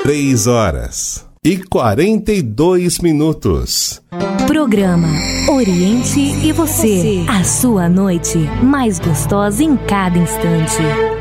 3h42. Programa Oriente e Você. A sua noite mais gostosa em cada instante.